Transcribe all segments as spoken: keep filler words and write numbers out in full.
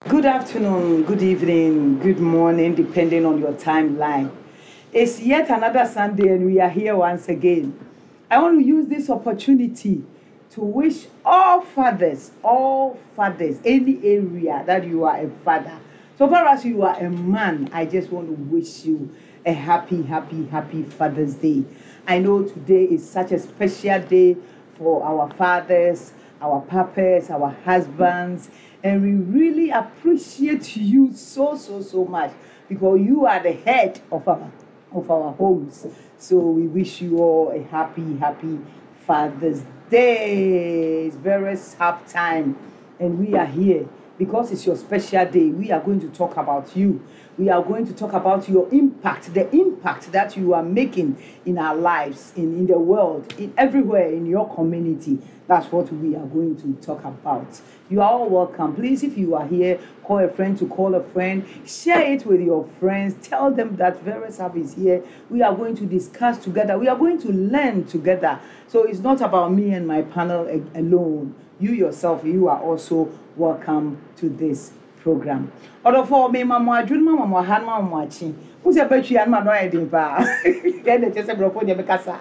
Good afternoon, good evening, good morning, depending on your timeline. It's yet another Sunday, and we are here once again. I want to use this opportunity to wish all fathers, all fathers, any area that you are a father. So far as you are a man, I just want to wish you a happy, happy, happy Father's Day. I know today is such a special day for our fathers, our papas, our husbands, and we really appreciate you so, so, so much because you are the head of our of our homes. So we wish you all a happy, happy Father's Day. It's very sharp time, and we are here because it's your special day. We are going to talk about you. We are going to talk about your impact, the impact that you are making in our lives, in, in the world, in everywhere, in your community. That's what we are going to talk about. You are all welcome. Please, if you are here, call a friend to call a friend. Share it with your friends. Tell them that Various Hub is here. We are going to discuss together. We are going to learn together. So it's not about me and my panel alone. You yourself, you are also welcome to this program. Other for me, Mama, June, Mama, Han, Mama, watching. Who's a betchy and my riding bar? Then it just a broken Becassa.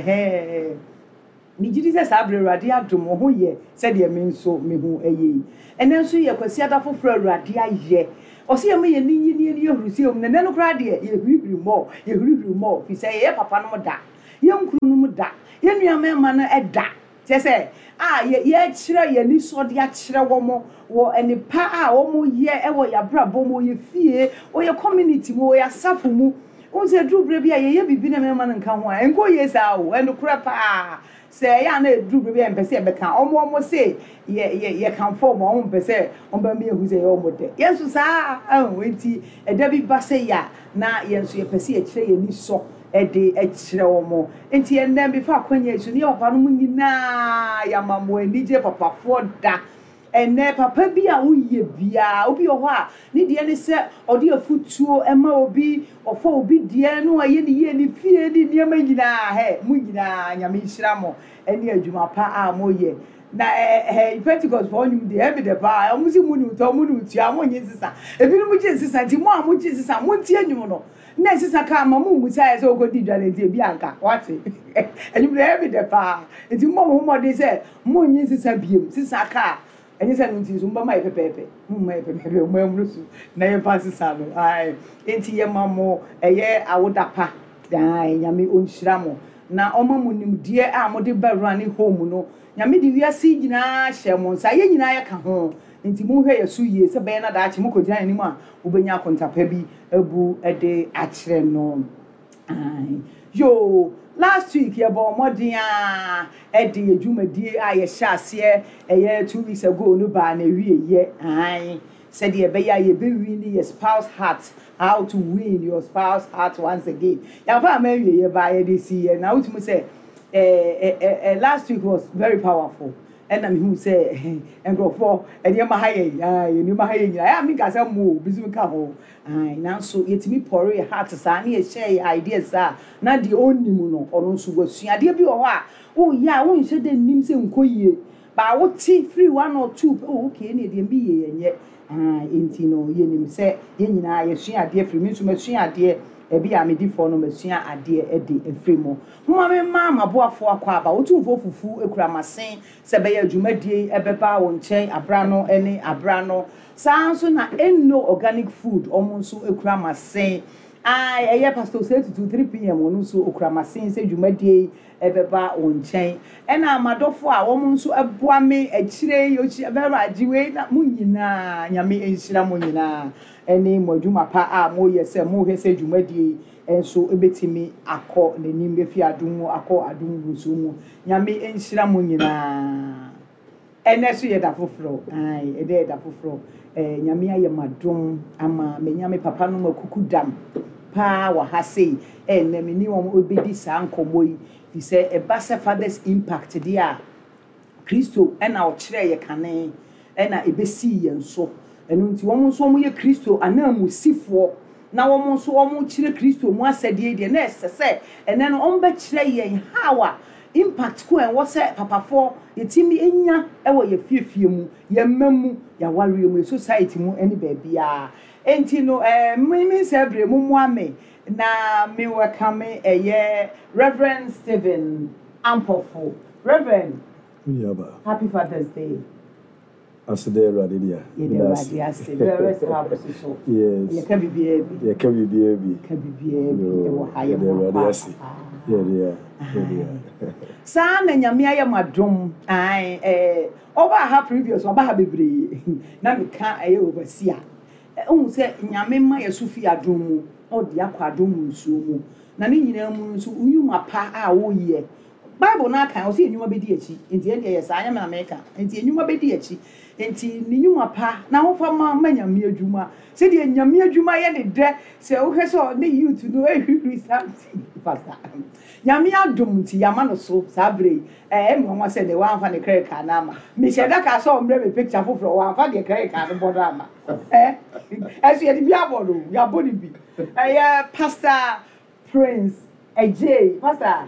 Eh, ni Jesus abre rade adom ho ye said ye me nso me hu ayi ene nso ye kwasi adafo fra rade aye o se ye me ye ni ni ni ehrusi om ne no kra de ye hurihuri mo ye hurihuri mo fi say ye papa no da ye nkuru no da ye nuama ma no eda se se ah ye ye kire ye ni so de a kire wo mo wo eni pa a wo mo ye e wo ya bra bo mo ye fie wo ye community mo ye asafo mu o se dru bre bia ye ye bibi na me ma no nka ho a enko ye sa o enu kra pa say ya na dru bre em pese e beka omo omo say ye ye ye kan form omo pese omba me ehu say omo de yesu sa ahun enti e da bi ba say ya na yensu ye pese ye kire ye ni so e de e kire omo enti ye na bi fa kwanya yesu ni papa no mu nyina ya mamo anije papa fo da ene papa bi a woyɛ bia obi ho a ne de ne se ode afutuo ema obi ofo obi de no aye ne ye ne fie ni niam nyina he mu nyina nyame nhira mo ene adwuma pa a moyɛ na eh Pentecost for nyum de e be de pa omusi mu ni uto mu ni utua mo nyi sisa ebi no mu gye sisa ti mo a mo gye sisa mo tie nyum no na sisa ka ma mu musa ye se ogodi dwale ti ebi anka wate enyum de e be de pa enti mo mo mo de se mo nyi sisa biem sisa ka enyi se nti so mba mai pepepe mu mai pepepe mo amrusu na ye pass salo ai enti ye mamo eye awodapa dan nyame onhyira mo na omamu nimdie a mo de barua ne home no nyame de wiase nyina hye mo nsa ye nyina ye ka ho enti mu hwe yesu yie se be na da achi mo kogina anim a obenya kontapa bi abu ede akire no ai yo last week ye bo modin a e de adwumadie a ye hye ase e two weeks ago no ba na wie ye ai said ye be ya ye be win your spouse heart, how to win your spouse heart once again ya fa ma wie ye ba ye this year now what me say eh eh last week was very powerful and I'm who say and go for and ye ma haye ah ye ni ma haye nyina ya mi ka say mo bizu ka ho ai now so yetimi pore your heart sa na ye share ideas ah na de onimu no ono so wasua de bi ho a oh ya won hye de nim se nkoyie ba wo ti free one or two oh okay na de bi ye yenye ah enti no ye nim se ye nyina ye sua ade free mi so ma sua ade ebi a me di for no ma sua ade e de efree mo mo me ma maboafo akwa aba wotumfo fufu ekura masen se be ya dwumadie ebeba wo nchen abra no ene abra no sanso na enno organic food omo nso ekura masen ai eye pastor say to three p m onu nso okura masen se dwumadie ebeba wo nchen ena amadofo a omo nso eboa me akire yochi ebera ajiwe na mo nyina nyame enhyira mo nyina ene mo dwuma pa a mo yese mo hwese dwumadie enso ebetimi akọ nanim befi adum akọ adum rusumu nyame enhyira mo nyina ene so ye da foforo ai ede ye da foforo eh nyame aye madum ama me nyame papa no makuku dam pa wa hase ene me ni wo obedi sa nkomo yi fi se e ba se father's impact dia Kristo ena o kire ye kane ena ebesi ye nso enu nti wo nso mo ye Kristo ana musifo na wo nso wo mo kire Kristo mu asede de na esese ene no omba kire ye hawa impact ko en wo se papa for yetimi enya e wo ye fiefie mu ye mamu ya ware mu society mu eni ba bia enti no eh me me se bre mu mu ame na me welcome eh Reverend Stephen Ampofo. Reverend, happy Father's Day. Aside Radidia. Yes. Yes. Very happy so. Yes. You can be baby. You can be baby. Can be baby. You high. Yeah, yeah, yeah. Sa na nyame aye madom. Ai eh oba ha previous oba ha bebre. Na me ka aye overseer. Ohun se nyame ma yesufi adom mu. Odi akwa adom mu nsuo mu. Na ne nyina mu nso unyuma pa a wo ye. Bible na kan o se enyuma bedi achi. Enti e dey yes anya me na me ka. Enti enyuma bedi achi. Enti ni nyuma pa na ho fa ma nyame adwuma. Se de nyame adwuma ye ne de se wo hwe so ne youth no ehwiri something pastor. Nyame adom nti yama no so sabre eh em nwa se de wan fa ne credit card na ma. Me she da ka so mbre me picture foforo wan fa de credit card bodo ama. Eh eso ye de bia bodo ya body bi. Eh Pastor Prince Ej Pastor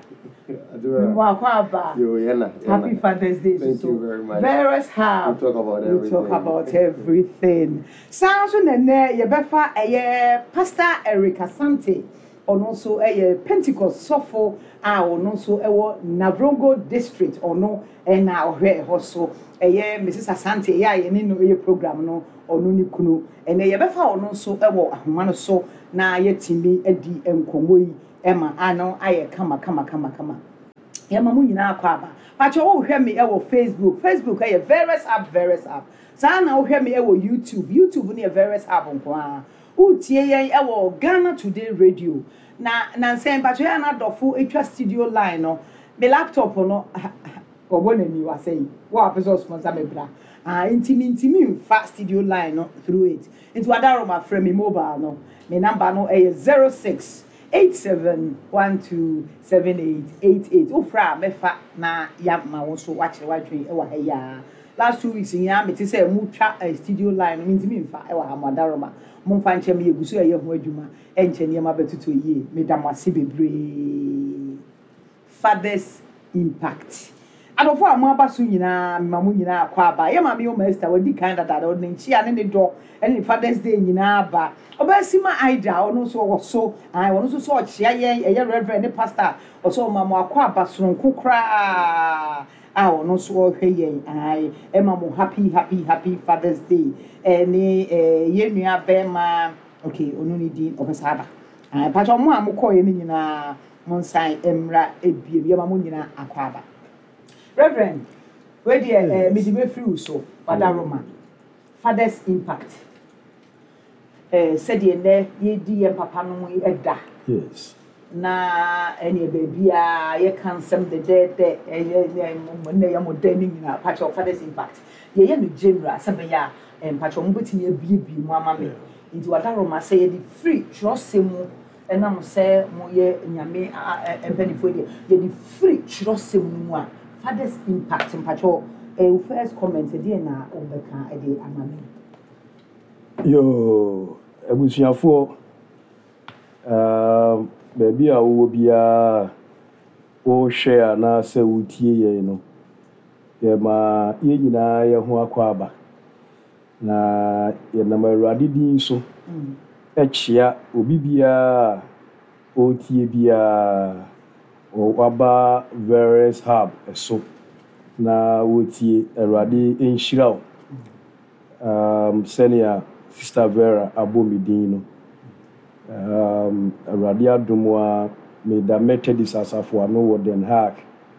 Yo, Yena, Yena. Happy Father's Day. Thank so you very much. Various have. We talk about we everything. talk about everything. Sounds on the ye befa a Pastor Eric Asante, or also a Pentecost Sofo, or also a Navrongo district, or no, and now here also a Missus Asante, ya, and no a program no, or no Nikunu, and a befa or no so a man so na yet Timmy Eddie and Komoi. Emma, I know I come, come, come, come. Emma Munina Kwaba. But you all hear me ewo Facebook. Facebook a various app, various app. Sana o hear me ewo YouTube. YouTube ni a various app on kwa. U tie yen ewo Ghana Today Radio. Na na say but you na dofo etwa studio line no. Me laptop no ko wona ni wa say. Wa person sponsor me bra. Ah intimi intimi fa studio line no through it. Into adaroma frame me mobile no. Me number no e zero six eight seven one two seven eight eight eight. Ufra mefa na ya ma wo so wache wadwe e wa ya. Last two weeks in ya me ti say mu twa a studio line me ntimi mfa e wa ha madaroma. Mo mfa nche me yegusu e ye ho adwuma enche ne ma betutu ye me da mo ase bebre. Father's impact. Adofo a mo abaso nyina ma mo nyina akwa aba. Ye ma me o master wadi kan da da do nchi ane ne do ene Father's Day nyina aba. Obasima Aida ono so wo so ai ono so so chia yen eye reverend ne pastor oso ma mo akwa aba sonko kra ah ono so hwe yen ai e ma mo happy happy happy Father's Day ene eh ye nua be ma okay ono ni di obasa aba ai pa cho mo a mo koye ni nyina mo nsan emra ebie ye ma mo nyina akwa aba. Reverend we dey eh me di be free so Father Roma Father's impact. Eh said ye ye di ye papa no eda. Yes. Na any baby a ye can some the dead eh ye mo ya mo dani na patch of Father's impact. Ye ye no general sabe ya em patch mo betimi abiebi mo ama me. Nti wadaroma say ye di free trust mu ena mo say mo ye nyame empanifo ye di free trust mu a Father's impact patch eh first comment dey na obeka e dey amame. Yo, abusuafo um baby a wo bia wo share na se wutie ye no ye ma ye nyina ye ho akwa aba na ye na Awurade din so e chia obi bia o tie bia o waba various hub so na wo tie Awurade enhyira um senior Sister Vera Abomidino. Um, Radia Dumwa made the Methodist Asafo no wo Den Haag.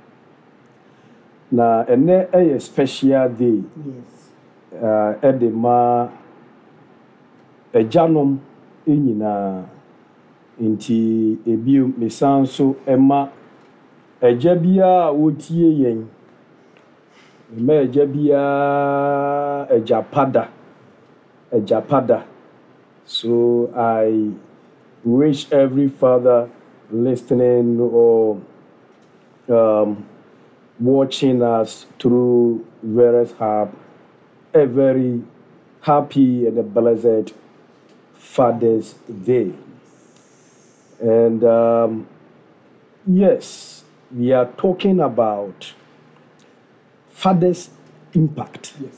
Na ene a special day. Yes. Uh, edema a janum inyina inti ebium misanso ema ejabia wotie yen. Me ejabia ejapada. A Japada. So I wish every father listening or um, watching us through various hub a very happy and a blessed Father's Day. And um, yes, we are talking about father's impact, Yes.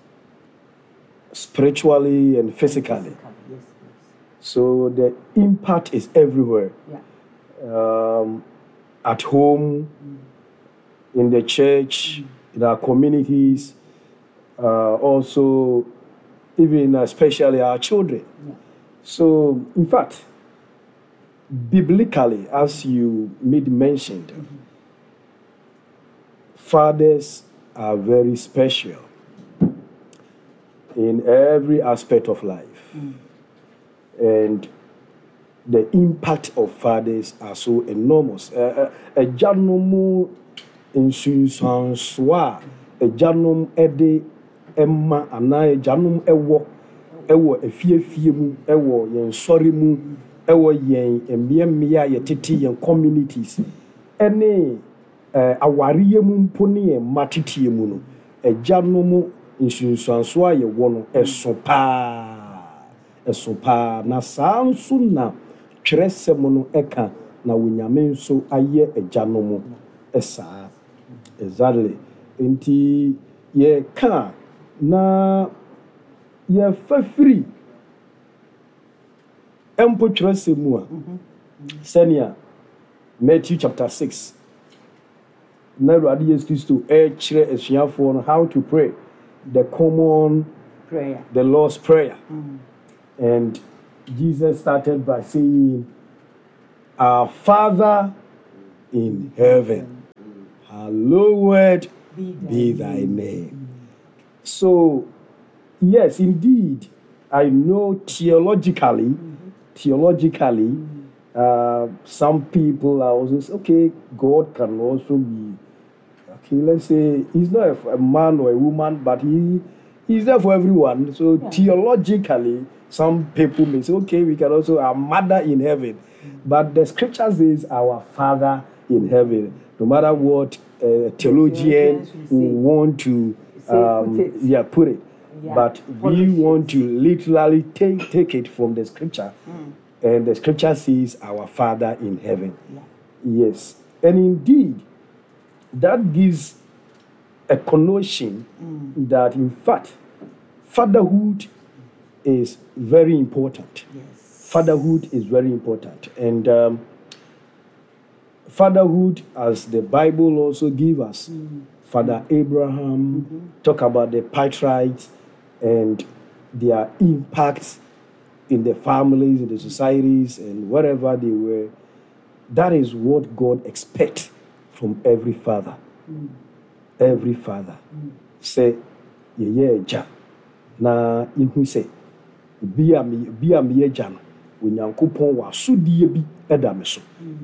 spiritually and physically. Physically, yes, yes. So the impact is everywhere. Yeah. Um, at home, in the church, in our communities, uh, also even especially our children. Yeah. So, in fact, biblically, as you made mentioned, fathers are very special in every aspect of life. And the impact of fathers are so enormous. A janom nsunsuansoa a janom ede emma ana a janom ewo ewo efiefie mu ewo yen sori mu ewo yen emmea mmea ye tete yen communities ene awariye mu mpo ne yen matetie mu no a janom nsunsuansoa ye wo no eso pa eso pa na saa nso na twerɛsɛm no ɛka na wonyame nso ayɛ agyanom ɛsaa exactly nti yɛka na yɛfa firi ɛmpo twerɛsɛm mu a sɛnea Matthew chapter six na Awurade Yesu Kristo ɛkyerɛ asuafoɔ no how to pray the common Prayer. the Lord's Prayer. Mm. And Jesus started by saying, Our Father in heaven, hallowed Be thy be thy name. So, yes, indeed, I know theologically, theologically, uh, some people are also say, okay, God can also be, okay, let's say, he's not a, a man or a woman, but he he's there for everyone. So, Yeah. theologically, some people may say, okay, we can also our mother in heaven. But the scripture says our Father in heaven. No matter what uh, theologian Theologians will will say. want to Say, um, put it. yeah, put it. Yeah, But we polish it. want to literally take, take it from the scripture. And the scripture says our Father in heaven. Yeah. Yes. And indeed, that gives a connotation that in fact, fatherhood is very important. Yes. Fatherhood is very important. And um, fatherhood, as the Bible also gives us, Father Abraham, talk about the patriarchs and their impacts in the families, in the societies, and wherever they were. That is what God expects from every father. Every father. Say, yeah, yeah, ja. Na ihu say, bi a me bi a me agya no onyankopon wa sodie bi eda me so.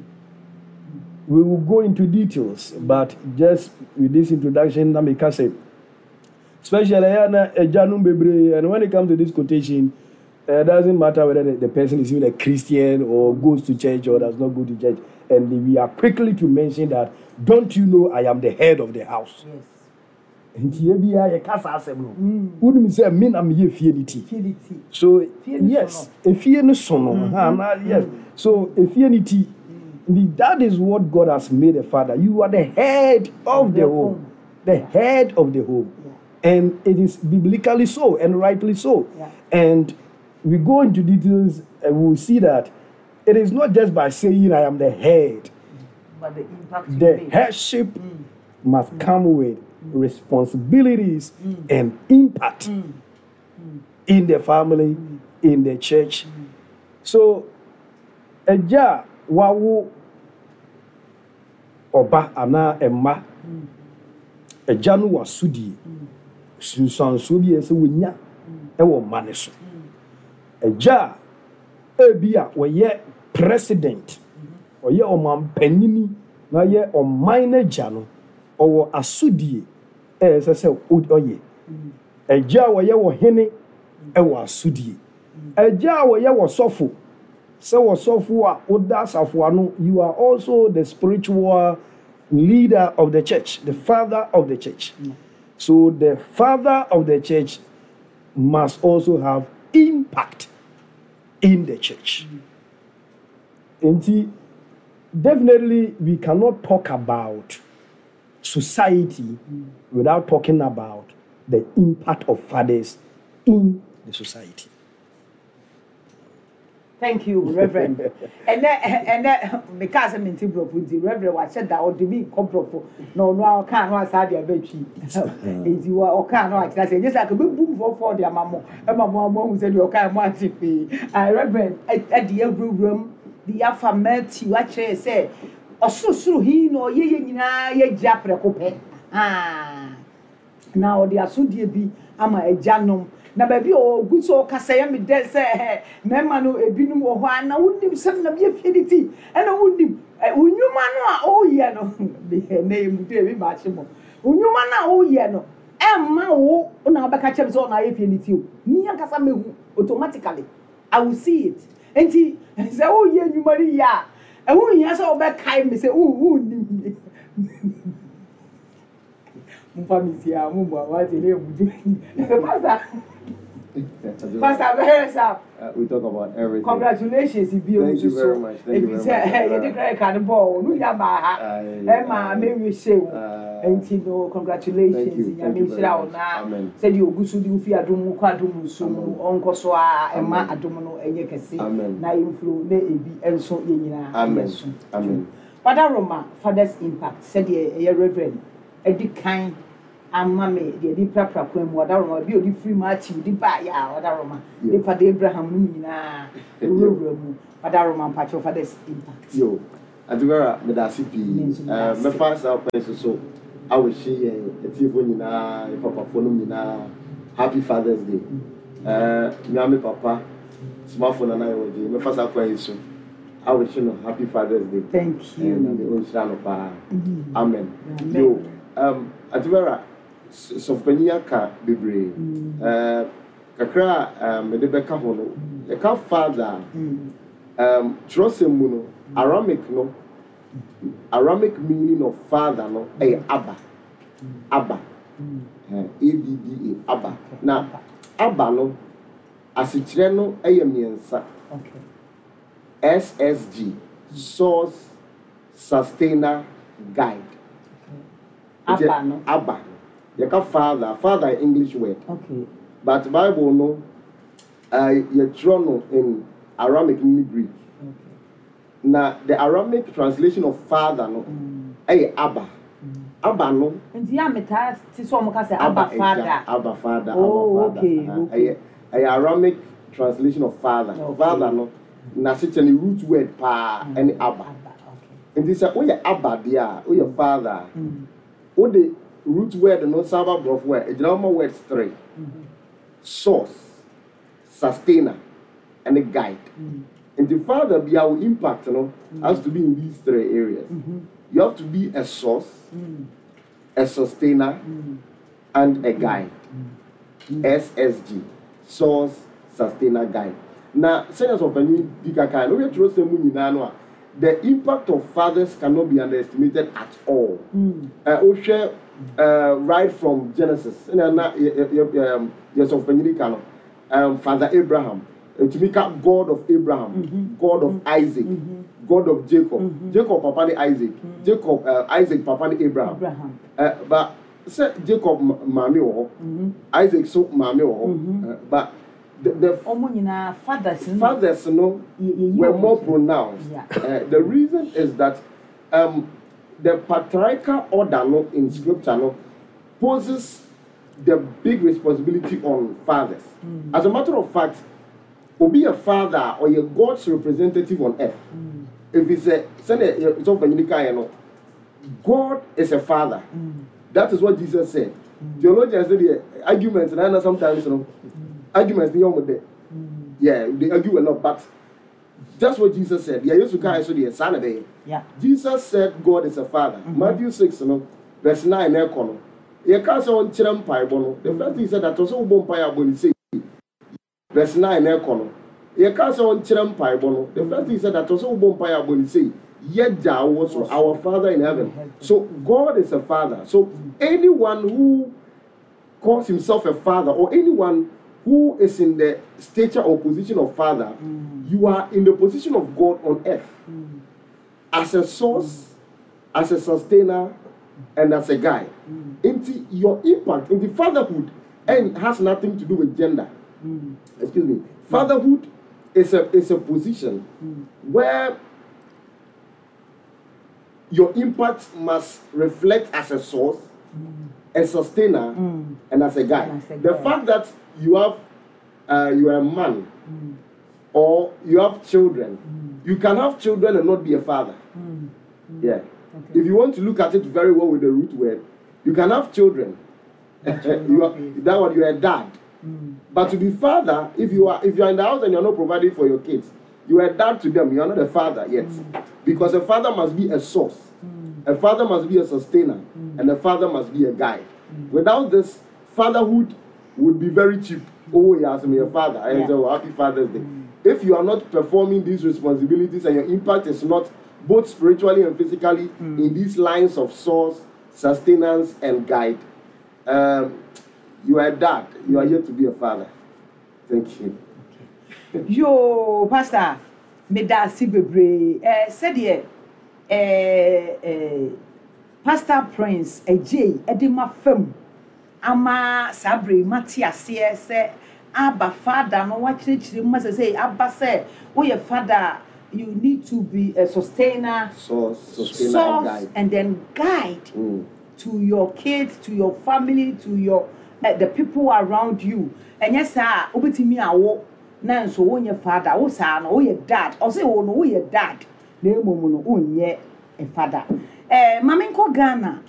We will go into details, but just with this introduction, na me ka say, especially na agya no bebre, and when it comes to this quotation, it uh, doesn't matter whether the, the person is even a Christian or goes to church or does not go to church. And we are quickly to mention that, don't you know I am the head of the house? Yes. Nti ebi ya ye kasa asem no. Wouldn't say me na me ye fie ni ti. Fidelity. So Fie ni yes, efie no so no. Ha na yes. So efie ni ti. That is what God has made a father. You are the head of the home. The head of the home. And it is biblically so and rightly so. Yeah. And we go into details and we'll see that it is not just by saying I am the head. But the impact you The make. headship must come with responsibilities and impact in the family, in the church. So, eja wawo oba ana emma eja no wasudi sunsanso bi ese wonya e wo mane so. Eja ebia woye president oye omampanyini na ye oman na ja no owo asudie e se se oye eja woye wo hene e wo asudie eja woye wo sofo se wo sofo a oda safo ano, you are also the spiritual leader of the church, the father of the church. So the father of the church must also have impact in the church. Enti definitely we cannot talk about society mm. without talking about the impact of fathers in the society. Thank you, Reverend. and then, and then, because I'm in Tibro with the Reverend, I said that would be comparable. No, no, I can't was had your baby. If you are okay, no, I said, yes, I could boom for for their mamma. And my mom who said, you can't want to be. I Reverend at the every room, the Alpha Met, you actually say, or so so he no ye ye japre cope. Ah, now the Asudi be, I'm a janum. Na baby o guso kasaya me de se mema no ebinum wo ho ana wunnim sem na be fiediti ena wunnim unyuma no a o ye no be na emu de bi ma chimo unyuma na o ye no emma wo na obeka chem so na ye fiediti o ni ankasa mehu automatically I will see it enti se o ye nyuma ri ya e hu nya se obeka me se u unnim mpa mi sia mu bo wa je le ebudu pastor Pastor Beresa, uh, we talk about everything. Congratulations, if you Thank you very much. Thank you very much. You did great kind of ball. No, ya ba. Emma, maybe say, and you know, congratulations. Thank you very much. Amen. Said you go to the Fia Dumu, Quadum, Sumu, Uncle Soa, Emma, Adomono, and Yakasi. Amen. Na influ, ne ebi, and so in. Amen. Amen. Father Roma, Father's impact, said a reverend, a big kind. And mammy, the deep proper queen, what I will be free match, the buy ya, what I Roma, the Father Abraham, room, what I Roman patch of father's impact. Yo, and where Medasi P, my first outpost, so I will share a Tivonina, a Papa Phonumina, Happy Father's Day. Uh, Yami Papa, smartphone and I will do my first outpost. I wish you know Happy Father's Day. Thank you. And Amen. Yo, um, at where Sofenia ka bebre eh kakra um de beka ho no e ka father um trust mu no Aramic no Aramic meaning of father no eh abba abba eh A B B A abba na abba no asikyire no eh miensa okay S S G source sustainer guide abba no abba you can father, father English word. Okay. But Bible no, uh, you no in Aramic in Greek. Okay. Now the Aramic translation of father no, eh Abba. Abba no. And the Amita, this one can say Abba father. Abba father. Oh, Abba father. okay. Uh, okay. A Aramic translation of father. Okay. Father no. Na such a root word pa any Abba. Abba. Okay. And this is oh your Abba dear, oh your father. Oh the root word no server of word. It's normal words three. Mm-hmm. Source, sustainer, and a guide. Mm-hmm. And the father be our impact, you know, mm-hmm. has to be in these three areas. Mm-hmm. You have to be a source, mm-hmm. a sustainer, mm-hmm. and a guide. Mm-hmm. S S G, source, sustainer, guide. Now, seniors of any Dikakai, no we trust them. The impact of fathers cannot be underestimated at all. Mm. Uh, Uh, right from Genesis, and um, yes, of Benicano, um, Father Abraham, uh, to make up God of Abraham, mm-hmm. God of mm-hmm. Isaac, mm-hmm. God of Jacob, mm-hmm. Jacob, Papa de Isaac, mm-hmm. Jacob, uh, Isaac, Papa de Abraham. Abraham. Uh, but say Jacob, Mami, or mm-hmm. Isaac, so Mami, or mm-hmm. uh, but the, the fathers, fathers, no, were more pronounced. Yeah. Uh, the reason is that. Um, The patriarchal order no, in scripture no, poses the big responsibility on fathers. Mm. As a matter of fact, to be a father or a God's representative on earth, mm. if it's a it's you know, God is a father. Mm. That is what Jesus said. Mm. Theologians say the arguments, and I know sometimes you know, mm. arguments mm. yeah, they argue a lot, but that's what Jesus said. Yeah, used to carry so the son of it. Yeah. Jesus said God is a father. Mm-hmm. Matthew six, no, verse nine, no, you can't say on Chiram Paibono. The first thing he said that was all Bompire when he said, verse nine, no, you can't say on Chiram Paibono. The first thing he said that was all Bompire when he said, yet Jah was our Father in heaven. So God is a father. So anyone who calls himself a father or anyone who is in the stature or position of father, mm. you are in the position of God on earth. Mm. as a source, as a sustainer, and as a guide. Mm. Into your impact in the fatherhood and has nothing to do with gender. Mm. Excuse me. Fatherhood is a is a position mm. where your impact must reflect as a source, mm. a sustainer, mm. and as a guide. As a the guide. fact that you have uh, you are a man mm. or you have children, mm. you can have children and not be a father. Mm. Mm. Yeah. Okay. If you want to look at it very well with the root word, you can have children. you are, that one you are a dad. Mm. But to be father, if you are if you are in the house and you are not providing for your kids, you are a dad to them. You are not a father yet, mm. because a father must be a source, mm. a father must be a sustainer, mm. and a father must be a guide. Mm. Without this, fatherhood would be very cheap. Oh, he has me a father. I yeah. say, well, happy Father's Day. Mm. If you are not performing these responsibilities and your impact is not both spiritually and physically mm. in these lines of source, sustenance, and guide, um, you are a dad. You are here to be a father. Thank you. Okay. Yo, Pastor, me da si bebre. Eh, said ye, eh, eh, Pastor Prince, eh, J, edema fem, ama sabre matiase se, Abba father, no watch it. Must say, Abba say, oh your father. You need to be a sustainer, source, sustainer source and, guide. and then guide mm. to your kids, to your family, to your uh, the people around you. And yes, sir, obeti me awo na nso wo your father, wo sa no wo your dad. O say wo no wo your dad. Na emu no wo nye a father. Eh, mama nko Ghana.